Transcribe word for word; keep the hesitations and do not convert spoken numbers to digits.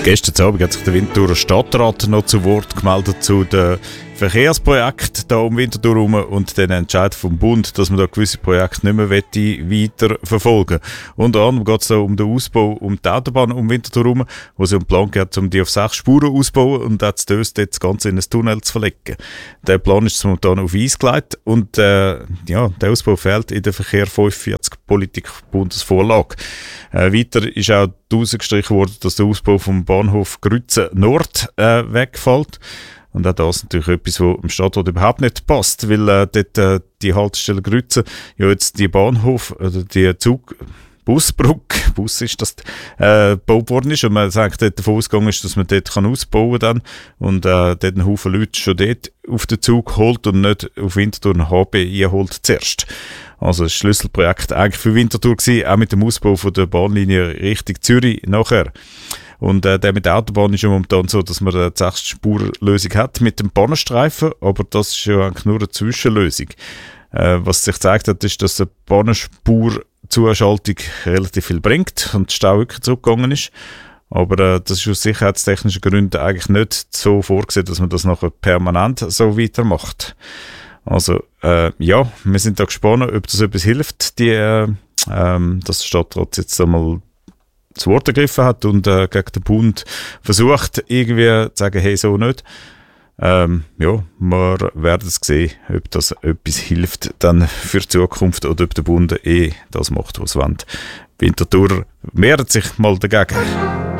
Gestern Abend hat sich der Winterthurer Stadtrat noch zu Wort gemeldet zu den Verkehrsprojekten hier um Winterthur herum und den Entscheid vom Bund, dass man da gewisse Projekte nicht mehr weiter verfolgen will. Unter anderem geht es da um den Ausbau um die Autobahn um Winterthur herum, wo es um den Plan geht, um die auf sechs Spuren auszubauen und jetzt dort das Ganze in ein Tunnel zu verlegen. Der Plan ist momentan auf Eis gelegt und äh, ja, der Ausbau fehlt in der Verkehr fünfundvierzig Politik-Bundesvorlage. Äh, weiter ist auch herausgestrichen worden, dass der Ausbau vom Bahnhof Grütze Nord äh, wegfällt. Und auch das ist natürlich etwas, was dem Stadtrat überhaupt nicht passt, weil äh, dort äh, die Haltestelle Grütze ja jetzt die Bahnhof oder die Zug Busbrücke, Bus ist das, äh, gebaut worden ist und man sagt, dort davon ausgegangen ist, dass man dort kann ausbauen kann und äh, dort einen Haufen Leute schon dort auf den Zug holt und nicht auf Winterthur ein H B einholt zuerst. Also das Schlüsselprojekt eigentlich für Winterthur gewesen, auch mit dem Ausbau von der Bahnlinie Richtung Zürich nachher. Und äh, der mit der Autobahn ist ja momentan so, dass man eine sechs-Spur-Lösung hat mit dem Bahnstreifen, aber das ist ja eigentlich nur eine Zwischenlösung. Äh, was sich gezeigt hat, ist, dass eine Bahnspurzuschaltung relativ viel bringt und die Stau wirklich zurückgegangen ist. Aber äh, das ist aus sicherheitstechnischen Gründen eigentlich nicht so vorgesehen, dass man das nachher permanent so weitermacht. Also äh, ja, wir sind da gespannt, ob das etwas hilft, die, äh, ähm, dass der Stadtrat jetzt einmal zu Wort ergriffen hat und äh, gegen den Bund versucht, irgendwie zu sagen, hey, so nicht. Ähm, ja, wir werden es sehen, ob das etwas hilft dann für die Zukunft oder ob der Bund eh das macht, was es will. Winterthur wehrt sich mal dagegen.